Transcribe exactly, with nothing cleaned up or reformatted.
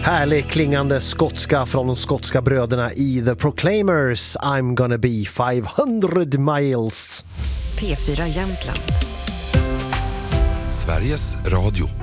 Härlig klingande skotska från de skotska bröderna i The Proclaimers, I'm gonna be five hundred miles. P fyra Jämtland. Sveriges Radio.